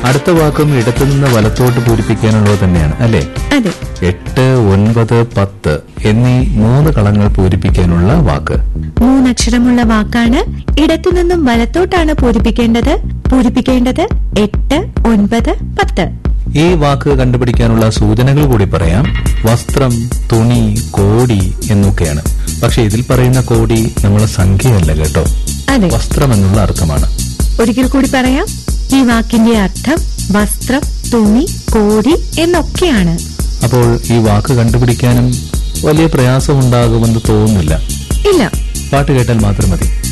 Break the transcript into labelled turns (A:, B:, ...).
A: അടുത്ത വാക്കും ഇടത്തുനിന്ന് വലത്തോട്ട് പൂരിപ്പിക്കാനുള്ളത് തന്നെയാണ് അല്ലേ?
B: അതെ.
A: 8, 9, 10 എന്നീ 3 കളങ്ങൾ പൂരിപ്പിക്കാനുള്ള വാക്ക്.
B: 3 അക്ഷരമുള്ള വാക്കാണ്. ഇടത്തുനിന്നും വലത്തോട്ടാണ് പൂരിപ്പിക്കേണ്ടത്. 8, 9, 10.
A: ഈ വാക്ക് കണ്ടുപിടിക്കാനുള്ള സൂചനകൾ കൂടി പറയാം. വസ്ത്രം, തുണി, കോടി എന്നൊക്കെയാണ്. പക്ഷെ ഇതിൽ പറയുന്ന കോടി നമ്മളെ സംഖ്യയല്ല കേട്ടോ, വസ്ത്രം എന്നുള്ള അർത്ഥമാണ്.
B: ഒരിക്കൽ കൂടി പറയാം. ഈ വാക്കിന്റെ അർത്ഥം വസ്ത്രം, തുണി, കോടി എന്നൊക്കെയാണ്.
A: അപ്പോൾ ഈ വാക്ക് കണ്ടുപിടിക്കാനും വലിയ പ്രയാസമുണ്ടാകുമെന്ന് തോന്നുന്നില്ല.
B: ഇല്ല,
A: പാട്ട് കേട്ടാൽ മാത്രം മതി.